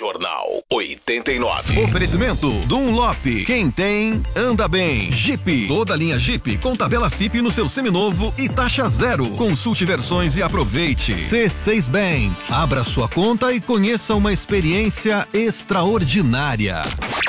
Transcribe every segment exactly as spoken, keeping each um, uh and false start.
Jornal oitenta e nove. Oferecimento Dunlop. Quem tem, anda bem. Jeep. Toda linha Jeep com tabela F I P no seu seminovo e taxa zero. Consulte versões e aproveite. C seis Bank. Abra sua conta e conheça uma experiência extraordinária.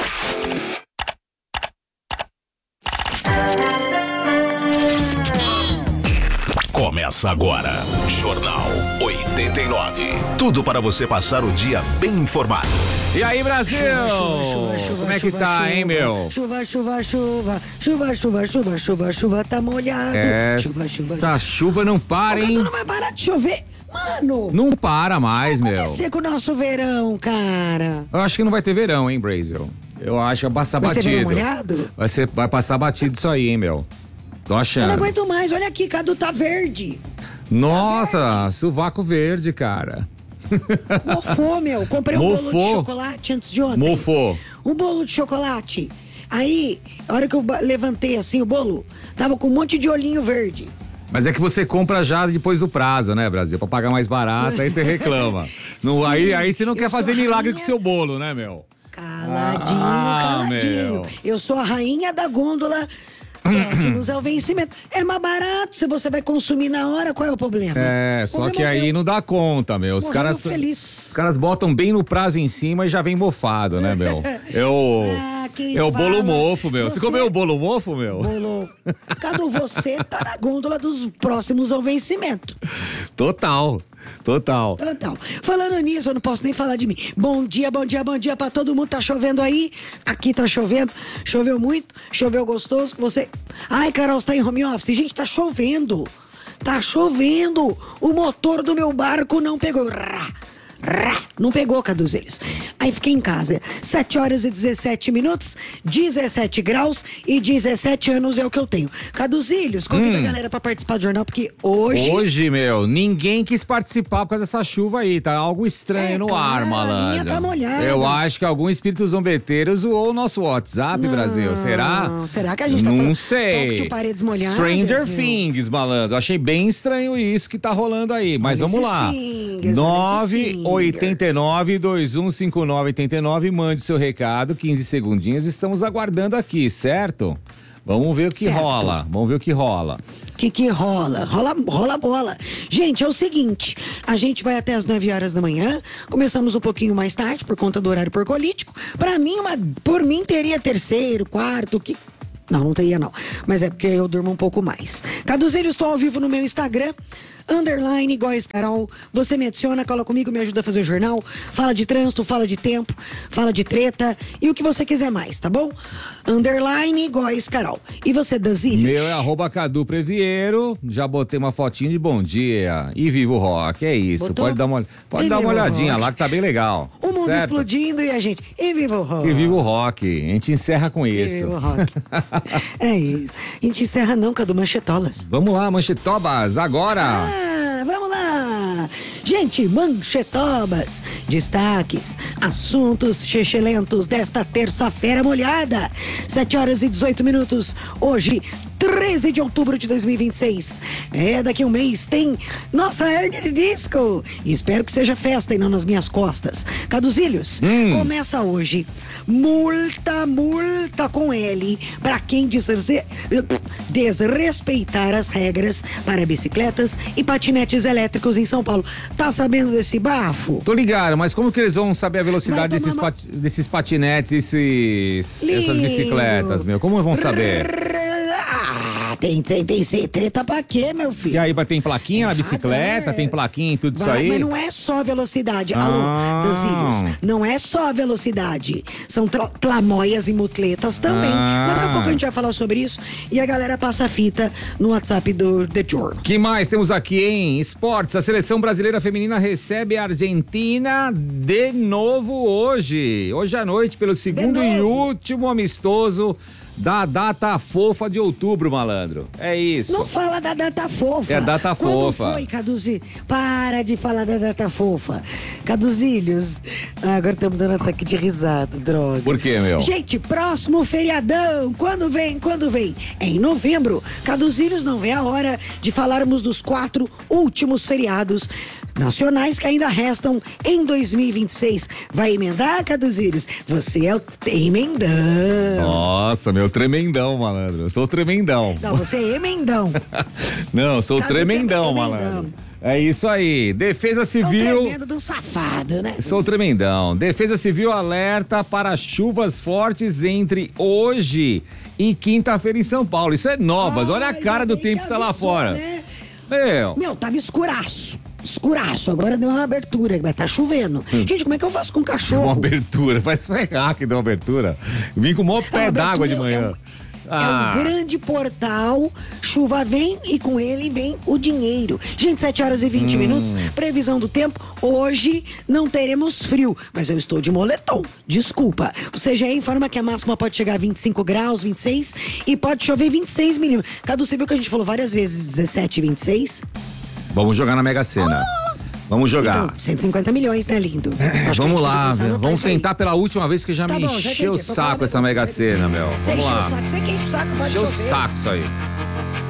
Começa agora, Jornal oitenta e nove. Tudo para você passar o dia bem informado. E aí, Brasil? Chuva, chuva, chuva, Como é que chuva, tá, chuva, hein, meu? Chuva, chuva, chuva, chuva, chuva, chuva, chuva, chuva, tá molhado. Essa Chuva, chuva. Essa chuva não para, hein? Tu não vai parar de chover. Mano, Não para mais, o que vai meu. acontecer com o nosso verão, cara? Eu acho que não vai ter verão, hein, Brasil? Eu acho que vai passar Vai ser batido. verão molhado? Vai, ser, vai passar batido isso aí, hein, meu? Tô Eu achando. não aguento mais, olha aqui, Cadu tá verde. Nossa, sovaco verde, cara. Mofou, meu. Comprei um Mofou. bolo de chocolate antes de ontem. Mofou. Um bolo de chocolate. Aí, a hora que eu ba- levantei assim o bolo, tava com um monte de olhinho verde. Mas é que você compra já depois do prazo, né, Brasil? Pra pagar mais barato, aí você reclama. Não, Sim, aí, aí você não eu quer sou fazer milagre rainha- com o seu bolo, né, meu? Caladinho, Ah, caladinho. meu. Eu sou a rainha da gôndola. Próximos ao vencimento. É mais barato, se você vai consumir na hora, qual é o problema? É, O só povo que aí morreu- não dá conta, meu. Os morreu caras, feliz. os caras botam bem no prazo em cima e já vem mofado, né, meu? É o, Ah, quem é o bolo fala, mofo, meu. Você, você- comeu o bolo mofo, meu? Bolo. Cadu, você tá na gôndola dos próximos ao vencimento. Total, total. Então, falando nisso, eu não posso nem falar de mim. Bom dia, bom dia, bom dia pra todo mundo. Tá chovendo aí? Aqui tá chovendo. Choveu muito, choveu gostoso. Você. Ai, Carol, você tá em home office? Gente, tá chovendo. Tá chovendo. O motor do meu barco não pegou. Rá, rá, não pegou, Caduzelhos. Aí fiquei em casa. sete horas e dezessete minutos, dezessete graus e dezessete anos é o que eu tenho. Caduzilhos, convida Hum. a galera pra participar do jornal, porque hoje. Hoje, meu, ninguém quis participar por causa dessa chuva aí. Tá algo estranho É, no claro, ar, a linha malandro. tá molhada. Eu acho que algum espírito zombeteiro zoou o nosso WhatsApp, Não, Brasil. Será? será que a gente tá Não falando- sei. Talk to paredes molhadas, Stranger meu? Things, malandro. Achei bem estranho isso que tá rolando aí. Mas Olha vamos esses lá. fingers, olha nove esses oito nove, dois um cinco nove oito nove. Mande seu recado. quinze segundinhos. Estamos aguardando aqui, certo? Vamos ver o que Certo. rola. Vamos ver o que rola. O que que rola? Rola, rola bola. Gente, é o seguinte, a gente vai até as nove horas da manhã, começamos um pouquinho mais tarde por conta do horário porcolítico. Pra mim, uma, por mim teria terceiro, quarto, que... Não, não teria não, mas é porque eu durmo um pouco mais. Caduzeiro, estou ao vivo no meu Instagram, underline, Góes Carol. Você me adiciona, cola comigo, me ajuda a fazer o jornal. Fala de trânsito, fala de tempo, fala de treta e o que você quiser mais, tá bom? Underline, Góes Carol. E você, Danzinho? Meu é arroba Cadu Previero. Já botei uma fotinho de bom dia. E viva o rock, é isso. Botou? Pode dar uma, pode E dar uma viva o olhadinha rock. lá que tá bem legal. O mundo certo? explodindo e a gente. E viva o rock! E viva o rock. A gente encerra com E isso. viva o rock. É isso. A gente encerra não, Cadu Manchetolas. Vamos lá, Manchetobas, agora. Ah, vamos lá! Gente, Manchetobas, destaques, assuntos chechelentos desta terça-feira molhada. sete horas e dezoito minutos. Hoje, treze de outubro de dois mil e vinte e seis. É, daqui a um mês tem nossa hernia de disco. E espero que seja festa e não nas minhas costas. Caduzilhos, Hum. começa hoje. Multa, multa com L para quem desre- desrespeitar as regras para bicicletas e patinetes elétricos em São Paulo. Tá sabendo desse bafo? Tô ligado, mas como que eles vão saber a velocidade Vai tomar desses, uma- pat- desses patinetes, esses, essas Lindo. bicicletas, meu? Como vão saber? Ah, tem, tem, tem, tem treta pra quê, meu filho? E aí, tem plaquinha na Nada, bicicleta, é. tem plaquinha e tudo isso Vai, aí? Mas não é só velocidade. Ah. Alô, Danzilhos. Não é só velocidade. São tra- tlamóias e mutletas também. Ah. Daqui a pouco a gente vai falar sobre isso. E a galera passa a fita no WhatsApp do The Journal. Que mais temos aqui, hein? Esportes. A seleção brasileira feminina recebe a Argentina de novo hoje. Hoje à noite, pelo segundo e novo. último amistoso da data fofa de outubro, malandro. É isso. Não fala da data fofa. É a data Quando fofa. foi, Caduzi? Para de falar da data fofa. Caduzilhos. Ah, agora estamos dando ataque de risada, droga. Por quê, meu? Gente, próximo feriadão. Quando vem? Quando vem? É em novembro. Caduzilhos, não vê a hora de falarmos dos quatro últimos feriados nacionais que ainda restam em dois mil e vinte e seis. Vai emendar, Caduzires? Você é o emendão. Nossa, meu tremendão, malandro. Eu sou o tremendão. Não, você é emendão. Não, eu sou o Cada tremendão, tempo é malandro. tremendão. É isso aí. Defesa É o Civil. tremendo do safado, né? Sou o tremendão. Defesa Civil alerta para chuvas fortes entre hoje e quinta-feira em São Paulo. Isso é novas. Olha a Ai, cara do ainda bem tempo que que tá lá avisou, fora. né? Meu. Meu, tava escuraço. Escuraço. Agora deu uma abertura, mas tá chovendo. Gente, como é que eu faço com cachorro? Uma abertura. Vai ferrar que deu uma abertura. Vim com o maior pé A d'água de abertura é manhã. um- Ah. É um grande portal, chuva vem e com ele vem o dinheiro. Gente, sete horas e vinte Hum. minutos, previsão do tempo, hoje não teremos frio, mas eu estou de moletom, desculpa. O C G E informa que a máxima pode chegar a vinte e cinco graus, vinte e seis e pode chover vinte e seis milímetros. Cadu, você viu que a gente falou várias vezes dezessete e vinte e seis? Vamos jogar na Mega Sena. Vamos jogar. Então, cento e cinquenta milhões, né, lindo? Acho que a gente Vamos pode lá, começar a meu. anotar Vamos isso aí. tentar pela última vez, porque já Tá me bom, já encheu o entendi. Tô saco falando essa agora. Mega Sena, meu. Você Vamos encheu o lá. saco, você que enche o saco, pode Encheu o chover. saco isso aí.